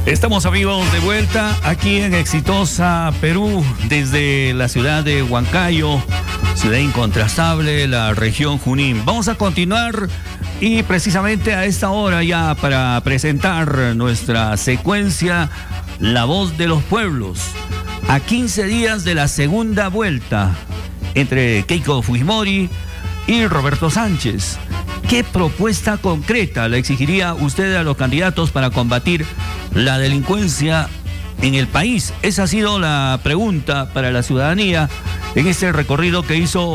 Estamos amigos de vuelta aquí en Exitosa Perú, desde la ciudad de Huancayo, ciudad incontrastable, la región Junín. Vamos a continuar y precisamente a esta hora ya para presentar nuestra secuencia La Voz de los Pueblos, a 15 días de la segunda vuelta entre Keiko Fujimori y Roberto Sánchez. ¿Qué propuesta concreta le exigiría usted a los candidatos para combatir la delincuencia en el país? Esa ha sido la pregunta para la ciudadanía en este recorrido que hizo